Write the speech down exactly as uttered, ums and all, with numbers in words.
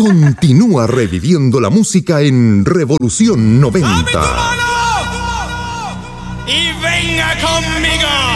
Continúa reviviendo la música en Revolución noventa. ¡Y venga conmigo!